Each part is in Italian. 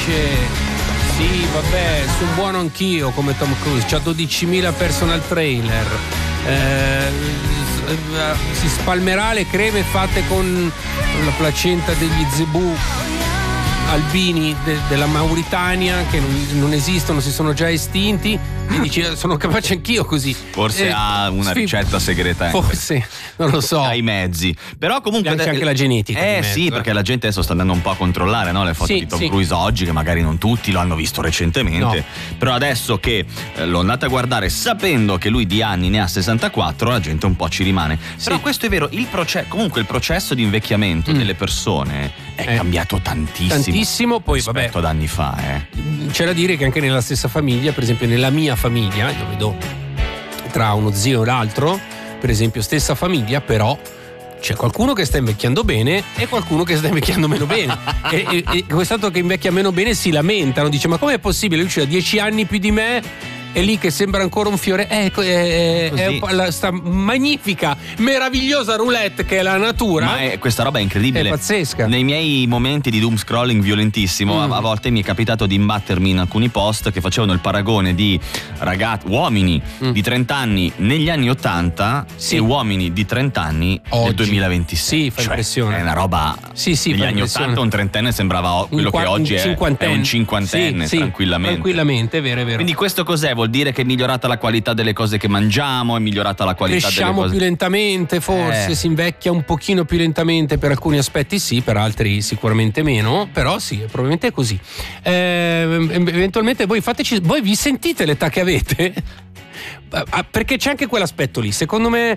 dice sì, vabbè, sono buono anch'io come Tom Cruise, c'ha 12.000 personal trailer, si spalmerà le creme fatte con la placenta degli zebù albini della Mauritania che non esistono, si sono già estinti, e dice sono capace anch'io così. Forse ha una ricetta segreta, forse, non lo so, ai mezzi, però comunque c'è anche la genetica sì, perché la gente adesso sta andando un po' a controllare, no? Le foto di Tom Cruise oggi, che magari non tutti lo hanno visto recentemente, però adesso che l'ho andata a guardare sapendo che lui di anni ne ha 64, la gente un po' ci rimane. Però questo è vero, comunque il processo di invecchiamento delle persone è cambiato tantissimo poi rispetto ad anni fa. C'è da dire che anche nella stessa famiglia, per esempio nella mia famiglia, io vedo tra uno zio e l'altro, per esempio stessa famiglia, però c'è qualcuno che sta invecchiando bene e qualcuno che sta invecchiando meno bene e quest'altro che invecchia meno bene si lamentano, dice ma com'è possibile, lui ha 10 anni più di me, è lì che sembra ancora un fiore, è sta magnifica, meravigliosa roulette che è la natura. Ma questa roba è incredibile, è pazzesca. Nei miei momenti di doom scrolling violentissimo a volte mi è capitato di imbattermi in alcuni post che facevano il paragone di uomini di 30 anni negli anni 80 e uomini di 30 anni oggi, nel 2026. Sì, fa impressione. È una roba. Negli anni 80 un trentenne sembrava quello che oggi è un cinquantenne, tranquillamente. È vero. Quindi questo cos'è? Vuol dire che è migliorata la qualità delle cose che mangiamo, è migliorata la qualità delle cose. Cresciamo più lentamente, forse si invecchia un pochino più lentamente, per alcuni aspetti sì, per altri sicuramente meno, però sì, probabilmente è così. Eventualmente voi vi sentite l'età che avete? Perché c'è anche quell'aspetto lì, secondo me.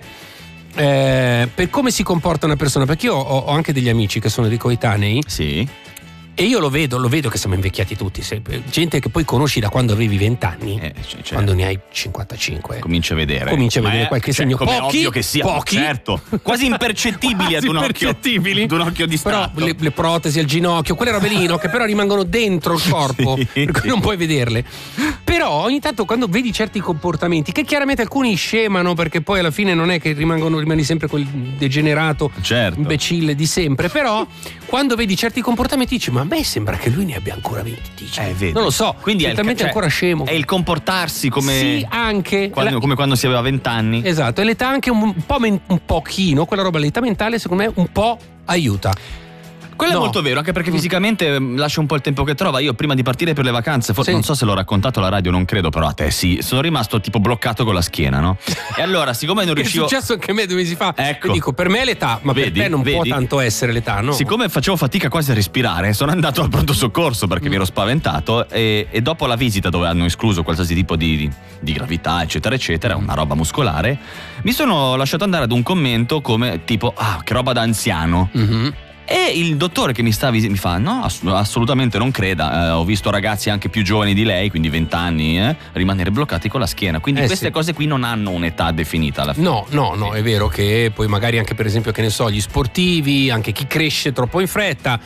Per come si comporta una persona, perché io ho anche degli amici che sono dei coetanei. Sì. E io lo vedo che siamo invecchiati tutti, gente che poi conosci da quando avevi 20 anni, quando ne hai 55. Cominci a vedere qualche segno. Come pochi, ovvio che sia, pochi, certo, quasi impercettibili ad un occhio distratto. Però le protesi al ginocchio, quelle robe lì, no, che però rimangono dentro il corpo, per cui non puoi vederle. Però ogni tanto quando vedi certi comportamenti, che chiaramente alcuni scemano, perché poi alla fine non è che rimani sempre quel degenerato, imbecille di sempre, però quando vedi certi comportamenti dici ma a me sembra che lui ne abbia ancora 20. Non lo so, quindi è ancora scemo. È il comportarsi come. Sì, anche. Come quando si aveva 20 anni. Esatto, e l'età anche un pochino, quella roba, l'età mentale secondo me un po' aiuta. Quello è molto vero, anche perché fisicamente lascia un po' il tempo che trova. Io prima di partire per le vacanze, non so se l'ho raccontato alla radio, non credo, però a te sì, sono rimasto tipo bloccato con la schiena, no? E allora, siccome non riuscivo. È successo anche a me 2 mesi fa. Ecco. Dico, per me è l'età, ma per te non può tanto essere l'età, no? Siccome facevo fatica quasi a respirare, sono andato al pronto soccorso perché mi ero spaventato e dopo la visita dove hanno escluso qualsiasi tipo di gravità, eccetera, eccetera, una roba muscolare, mi sono lasciato andare ad un commento come tipo, che roba da anziano. E il dottore che mi fa no, assolutamente non creda, ho visto ragazzi anche più giovani di lei, quindi 20 anni, rimanere bloccati con la schiena, quindi queste cose qui non hanno un'età definita alla fine. No, è vero che poi magari anche per esempio, che ne so, gli sportivi, anche chi cresce troppo in fretta,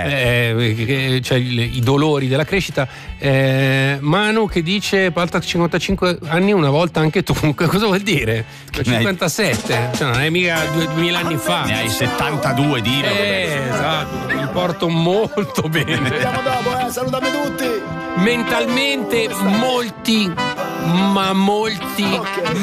cioè i dolori della crescita. Manu che dice alta 55 anni una volta anche tu, cosa vuol dire? 57, cioè non è mica 2000 anni fa. Ne hai 72, dire. Esatto, mi porto molto bene. Vediamo dopo, salutami tutti. Mentalmente molti